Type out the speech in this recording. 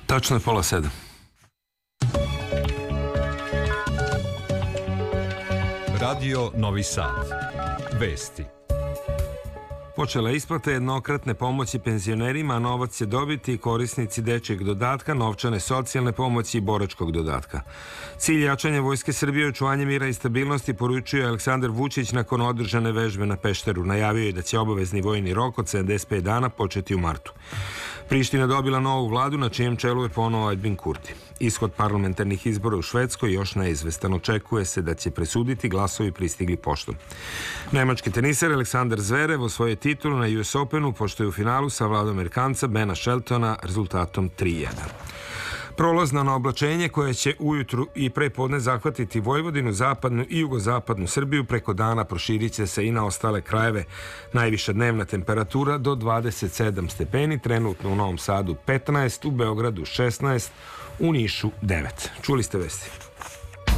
Tačno je 6:30. Radio Novi Sad. Vesti. Počela je isplata jednokratne pomoći penzionerima, a novac će dobiti korisnici dečjeg dodatka, novčane socijalne pomoći i boračkog dodatka. Cilj jačanja Vojske Srbije, očuvanje mira i stabilnosti, poručuje Aleksandar Vučić nakon održane vežbe na Pešteru. Najavio je da će obavezni vojni rok od 75 dana početi u martu. Priština dobila novu vladu na čijem čelu je ponovo Aljbin Kurti. Ishod parlamentarnih izbora u Švedskoj još neizvestan. Očekuje se da će presuditi glasovi pristigli poštom. Nemački teniser Aleksandar Zverev osvojio titulu na US Openu, pošto je u finalu savladao Amerikanca Bena Sheltona rezultatom 3:1. Prolazno na oblačenje koje će ujutru i prepodne zahvatiti Vojvodinu, zapadnu i jugozapadnu Srbiju, preko dana proširit će se i na ostale krajeve. Najviša dnevna temperatura do 27 stepeni, trenutno u Novom Sadu 15, u Beogradu 16, u Nišu 9. Čuli ste vesti.